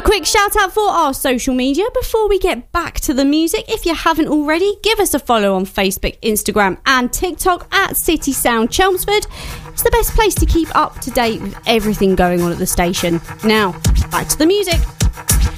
quick shout out for our social media before we get back to the music. If you haven't already, give us a follow on Facebook, Instagram and TikTok at City Sound Chelmsford. It's the best place to keep up to date with everything going on at the station. Now, back to the music.